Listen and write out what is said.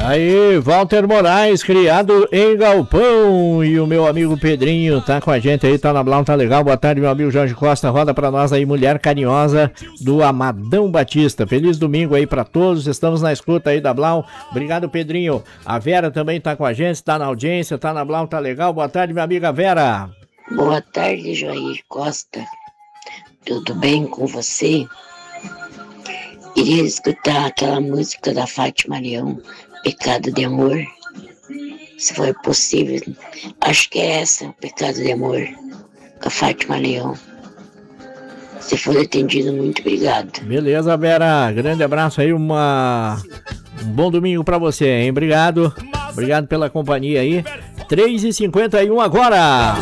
Aí, Walter Moraes, criado em Galpão. E o meu amigo Pedrinho tá com a gente aí, tá na Blau, tá legal. Boa tarde, meu amigo Jorge Costa. Roda pra nós aí, Mulher Carinhosa do Amadão Batista. Feliz domingo aí pra todos. Estamos na escuta aí da Blau. Obrigado, Pedrinho. A Vera também tá com a gente, tá na audiência, tá na Blau, tá legal. Boa tarde, minha amiga Vera. Boa tarde, Jair Costa. Tudo bem com você? Iria escutar aquela música da Fátima Leão, Pecado de Amor. Se for possível, acho que é essa, Pecado de Amor, com a Fátima Leão. Se for atendido, muito obrigado. Beleza, Vera. Grande abraço aí, um bom domingo pra você, hein? Obrigado. Obrigado pela companhia aí. 3h51 agora.